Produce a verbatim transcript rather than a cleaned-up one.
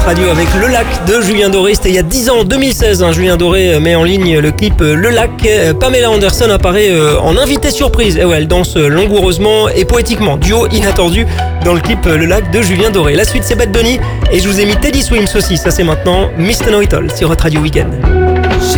Radio avec Le Lac de Julien Doré. C'était il y a dix ans, en deux mille seize. Hein, Julien Doré met en ligne le clip Le Lac. Pamela Anderson apparaît en invitée surprise. Et ouais, elle danse langoureusement et poétiquement. Duo inattendu dans le clip Le Lac de Julien Doré. La suite, c'est Bad Bunny. Et je vous ai mis Teddy Swims aussi. Ça, c'est maintenant mister Know It All sur Hot Radio Weekend.